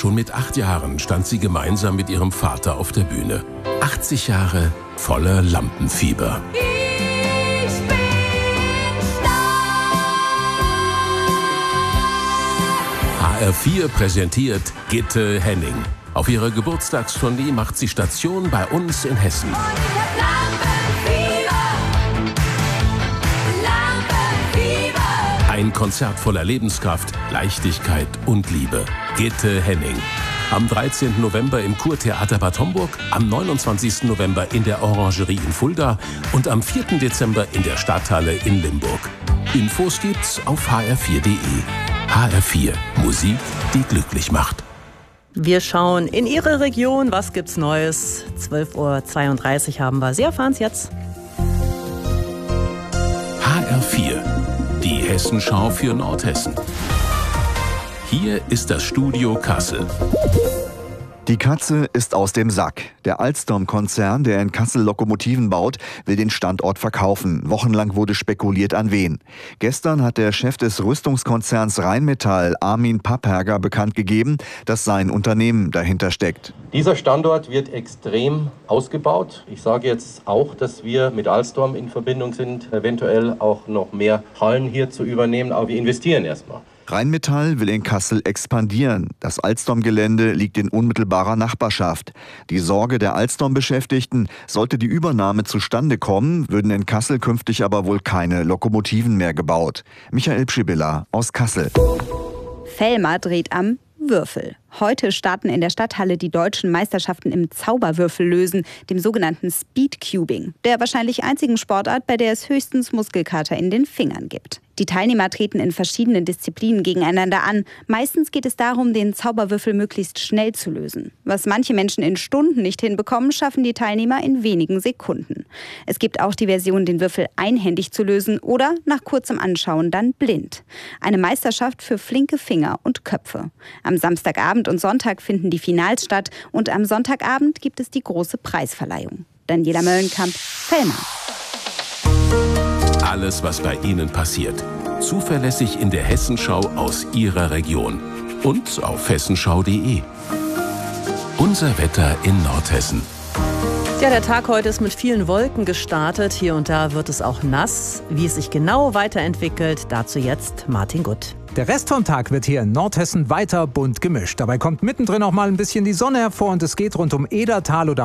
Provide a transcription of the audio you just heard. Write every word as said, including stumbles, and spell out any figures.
Schon mit acht Jahren stand sie gemeinsam mit ihrem Vater auf der Bühne. achtzig Jahre voller Lampenfieber. Ich bin stark. H R vier präsentiert Gitte Henning. Auf ihrer Geburtstagstournee macht sie Station bei uns in Hessen. Und ich hab Lampenfieber. Lampenfieber. Ein Konzert voller Lebenskraft, Leichtigkeit und Liebe. Gitte Henning. Am dreizehnten November im Kurtheater Bad Homburg, am neunundzwanzigsten November in der Orangerie in Fulda und am vierten Dezember in der Stadthalle in Limburg. Infos gibt's auf h r vier punkt d e. H R vier. Musik, die glücklich macht. Wir schauen in Ihre Region. Was gibt's Neues? zwölf Uhr zweiunddreißig haben wir. Sie erfahren's jetzt. H R vier. Die Hessenschau für Nordhessen. Hier ist das Studio Kassel. Die Katze ist aus dem Sack. Der Alstom-Konzern, der in Kassel Lokomotiven baut, will den Standort verkaufen. Wochenlang wurde spekuliert, an wen. Gestern hat der Chef des Rüstungskonzerns Rheinmetall, Armin Papperger, bekannt gegeben, dass sein Unternehmen dahinter steckt. Dieser Standort wird extrem ausgebaut. Ich sage jetzt auch, dass wir mit Alstom in Verbindung sind, eventuell auch noch mehr Hallen hier zu übernehmen. Aber wir investieren erstmal. Rheinmetall will in Kassel expandieren. Das Alstom-Gelände liegt in unmittelbarer Nachbarschaft. Die Sorge der Alstom-Beschäftigten: sollte die Übernahme zustande kommen, würden in Kassel künftig aber wohl keine Lokomotiven mehr gebaut. Michael Pschibilla aus Kassel. Velmer dreht am Würfel. Heute starten in der Stadthalle die deutschen Meisterschaften im Zauberwürfellösen, dem sogenannten Speedcubing, der wahrscheinlich einzigen Sportart, bei der es höchstens Muskelkater in den Fingern gibt. Die Teilnehmer treten in verschiedenen Disziplinen gegeneinander an. Meistens geht es darum, den Zauberwürfel möglichst schnell zu lösen. Was manche Menschen in Stunden nicht hinbekommen, schaffen die Teilnehmer in wenigen Sekunden. Es gibt auch die Version, den Würfel einhändig zu lösen oder nach kurzem Anschauen dann blind. Eine Meisterschaft für flinke Finger und Köpfe. Am Samstagabend und Sonntag finden die Finals statt und am Sonntagabend gibt es die große Preisverleihung. Daniela Möllenkamp, Velmer. Alles, was bei Ihnen passiert. Zuverlässig in der Hessenschau aus Ihrer Region. Und auf hessenschau punkt d e. Unser Wetter in Nordhessen. Ja, der Tag heute ist mit vielen Wolken gestartet. Hier und da wird es auch nass. Wie es sich genau weiterentwickelt, dazu jetzt Martin Gutt. Der Rest vom Tag wird hier in Nordhessen weiter bunt gemischt. Dabei kommt mittendrin auch mal ein bisschen die Sonne hervor und es geht rund um Edertal oder